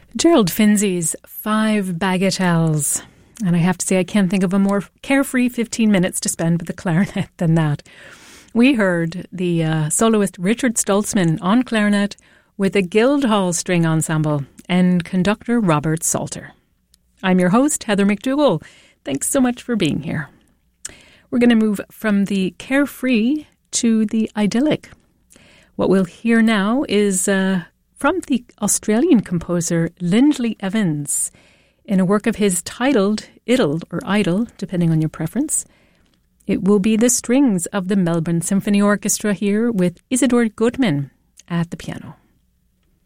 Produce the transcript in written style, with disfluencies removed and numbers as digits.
Gerald Finzi's 5 Bagatelles. And I have to say, I can't think of a more carefree 15 minutes to spend with the clarinet than that. We heard the soloist Richard Stoltzman on clarinet with a Guildhall String Ensemble and conductor Robert Salter. I'm your host, Heather McDougall. Thanks so much for being here. We're going to move from the carefree to the idyllic. What we'll hear now is from the Australian composer Lindley Evans in a work of his titled Idyll or Idle, depending on your preference. It will be the strings of the Melbourne Symphony Orchestra here with Isidor Goodman at the piano.